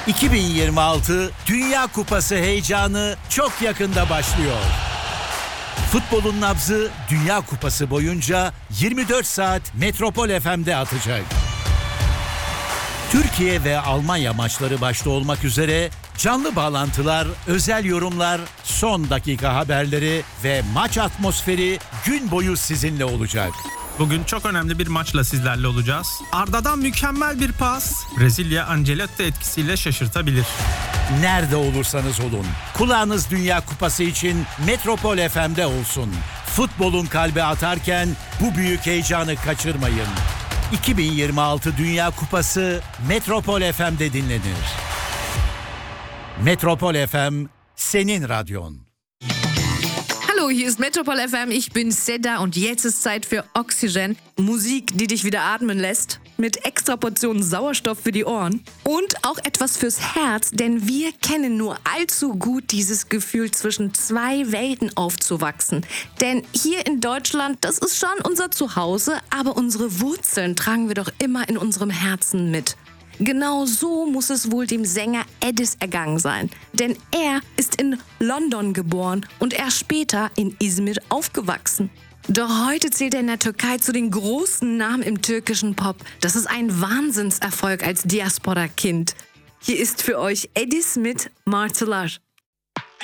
2026 Dünya Kupası heyecanı çok yakında başlıyor. Futbolun nabzı Dünya Kupası boyunca 24 saat Metropol FM'de atacak. Türkiye ve Almanya maçları başta olmak üzere canlı bağlantılar, özel yorumlar, son dakika haberleri ve maç atmosferi gün boyu sizinle olacak. Bugün çok önemli bir maçla sizlerle olacağız. Arda'dan mükemmel bir pas, Brezilya Ancelotti etkisiyle şaşırtabilir. Nerede olursanız olun, kulağınız Dünya Kupası için Metropol FM'de olsun. Futbolun kalbi atarken bu büyük heyecanı kaçırmayın. 2026 Dünya Kupası Metropol FM'de dinlenir. Metropol FM, senin radyon. Hallo, hier ist Metropol FM, ich bin Seda und jetzt ist Zeit für Oxygen. Musik, die dich wieder atmen lässt, mit extra Portionen Sauerstoff für die Ohren und auch etwas fürs Herz, denn wir kennen nur allzu gut dieses Gefühl, zwischen zwei Welten aufzuwachsen. Denn hier in Deutschland, das ist schon unser Zuhause, aber unsere Wurzeln tragen wir doch immer in unserem Herzen mit. Genau so muss es wohl dem Sänger Edis ergangen sein. Denn er ist in London geboren und erst später in Izmir aufgewachsen. Doch heute zählt er in der Türkei zu den großen Namen im türkischen Pop. Das ist ein Wahnsinnserfolg als Diaspora-Kind. Hier ist für euch Edis mit Martılar.